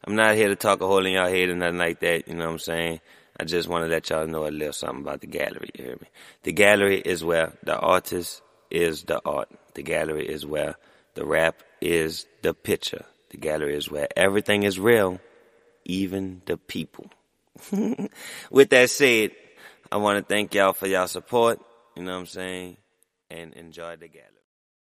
I'm not here to talk a hole in y'all head or nothing like that, you know what I'm saying? I just want to let y'all know a little something about the gallery, you hear me? The gallery is where the artist is the art. The gallery is where the rap is the picture. The gallery is where everything is real, even the people. With that said, I want to thank y'all for y'all support, you know what I'm saying? And enjoy the gallery.